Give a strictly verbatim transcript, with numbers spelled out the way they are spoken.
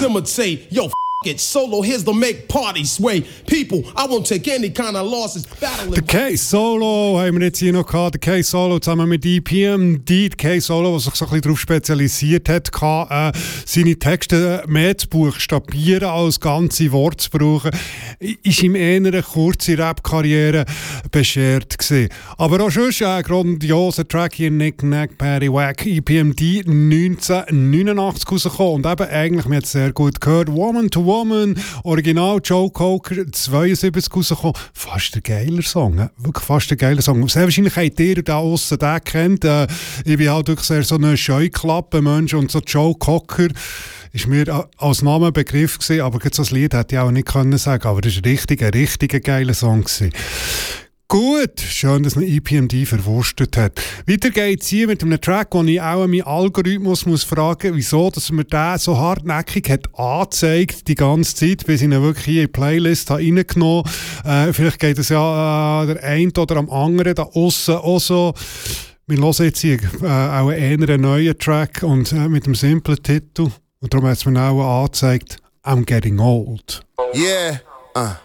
them would say, yo, f*** it, Solo, here's to make party sway. People, I won't take any kind of losses. Der K-Solo haben wir jetzt hier noch gehabt. Der K-Solo zusammen mit E P M D. Der K-Solo, der sich so ein bisschen darauf spezialisiert hat, kann, äh, seine Texte mehr zu buchstabieren als ganze Worte zu brauchen, ist ihm eher eine kurze Rap-Karriere beschert gewesen. Aber auch schon ein grandioser Track hier, Nick Nack, Patty Wack, E P M D neunzehnhundertneunundachtzig rausgekommen. Und eben eigentlich, man hat es sehr gut gehört, Woman to Woman, Original Joe Cocker, zweiundsiebzig rausgekommen. Fast ein geiler Song, he? Wirklich fast ein geiler Song. Sehr wahrscheinlich habt ihr da aussen den kennt. Äh, ich bin halt wirklich sehr so ein Scheuklappen-Mensch und so Joe Cocker ist mir als Name ein Begriff gewesen, aber so ein Lied hätte ich auch nicht können sagen, aber das war richtig, ein richtig geiler Song gewesen. Gut, schön, dass man E P M D verwurstet hat. Weiter geht's hier mit einem Track, wo ich auch meinen Algorithmus muss fragen, wieso dass mir den so hartnäckig hat angezeigt die ganze Zeit, bis ich ihn wirklich hier in die Playlist habe reingenommen habe. Äh, vielleicht geht es ja äh, der einen oder am anderen da aussen auch so. Wir hören jetzt hier äh, auch einen eher neuen Track und äh, mit dem simplen Titel. Und darum hat es mir auch angezeigt, I'm Getting Old. Yeah, uh.